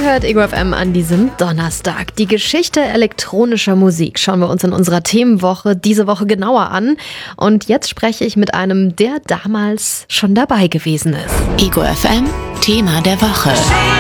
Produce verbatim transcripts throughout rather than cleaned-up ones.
hört Ego F M an diesem Donnerstag. Die Geschichte elektronischer Musik schauen wir uns in unserer Themenwoche diese Woche genauer an. Und jetzt spreche ich mit einem, der damals schon dabei gewesen ist. Ego F M, Thema der Woche.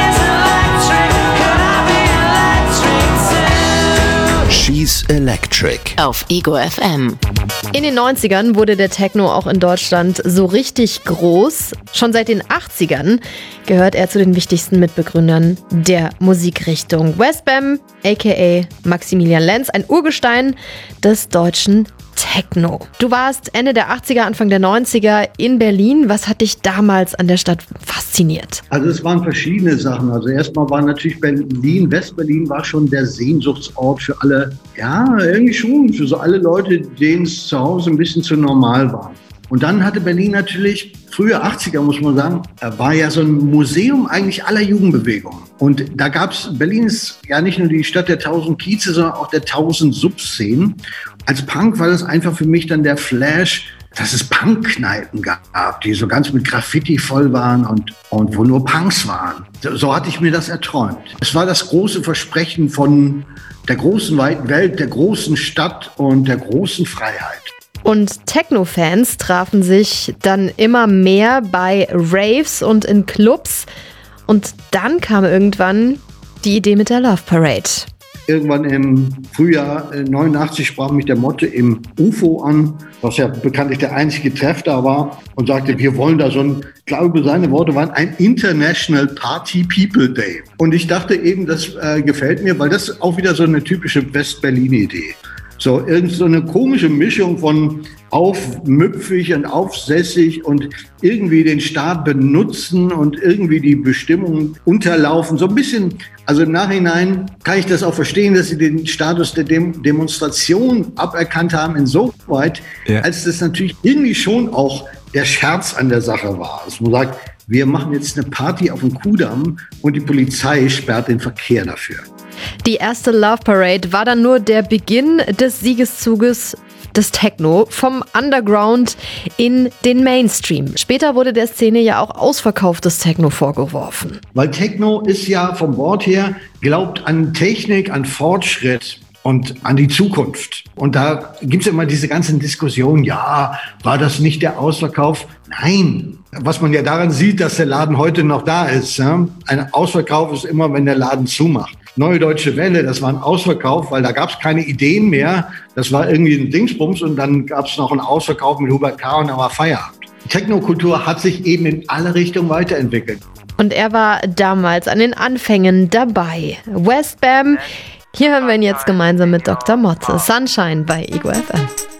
She's Electric. Auf Ego F M. In den neunzigern wurde der Techno auch in Deutschland so richtig groß. Schon seit den achtzigern gehört er zu den wichtigsten Mitbegründern der Musikrichtung. Westbam, aka Maximilian Lenz, ein Urgestein des deutschen Techno. Du warst Ende der achtziger, Anfang der neunziger in Berlin. Was hat dich damals an der Stadt fasziniert? Also es waren verschiedene Sachen. Also erstmal war natürlich Berlin, Westberlin war schon der Sehnsuchtsort für alle, ja, irgendwie schon, für so alle Leute, denen es zu Hause ein bisschen zu normal war. Und dann hatte Berlin natürlich, frühe achtziger muss man sagen, war ja so ein Museum eigentlich aller Jugendbewegungen. Und da gab es, Berlin ist ja nicht nur die Stadt der tausend Kieze, sondern auch der tausend Subszenen. Als Punk war das einfach für mich dann der Flash, dass es Punkkneipen gab, die so ganz mit Graffiti voll waren und, und wo nur Punks waren. So hatte ich mir das erträumt. Es war das große Versprechen von der großen weiten Welt, der großen Stadt und der großen Freiheit. Und Techno-Fans trafen sich dann immer mehr bei Raves und in Clubs. Und dann kam irgendwann die Idee mit der Love Parade. Irgendwann im Frühjahr neunundachtzig sprach mich der Motte im U F O an, was ja bekanntlich der einzige Treff da war, und sagte, wir wollen da so ein, ich glaube, seine Worte waren ein International Party People Day. Und ich dachte eben, das äh, gefällt mir, weil das ist auch wieder so eine typische West-Berlin-Idee. So, irgend so eine komische Mischung von aufmüpfig und aufsässig und irgendwie den Staat benutzen und irgendwie die Bestimmungen unterlaufen. So ein bisschen, also im Nachhinein kann ich das auch verstehen, dass sie den Status der Dem- Demonstration aberkannt haben, insoweit, ja, als das natürlich irgendwie schon auch der Scherz an der Sache war. Dass man sagt, wir machen jetzt eine Party auf dem Kudamm und die Polizei sperrt den Verkehr dafür. Die erste Love Parade war dann nur der Beginn des Siegeszuges des Techno vom Underground in den Mainstream. Später wurde der Szene ja auch ausverkauftes Techno vorgeworfen. Weil Techno ist ja vom Wort her, glaubt an Technik, an Fortschritt und an die Zukunft. Und da gibt es immer diese ganzen Diskussionen, ja, war das nicht der Ausverkauf? Nein. Was man ja daran sieht, dass der Laden heute noch da ist. Ja? Ein Ausverkauf ist immer, wenn der Laden zumacht. Neue Deutsche Welle, das war ein Ausverkauf, weil da gab es keine Ideen mehr. Das war irgendwie ein Dingsbums und dann gab es noch einen Ausverkauf mit Hubert K. und dann war Feierabend. Die Technokultur hat sich eben in alle Richtungen weiterentwickelt. Und er war damals an den Anfängen dabei. Westbam, hier hören wir ihn jetzt gemeinsam mit Doktor Motte. Sunshine bei Ego F M.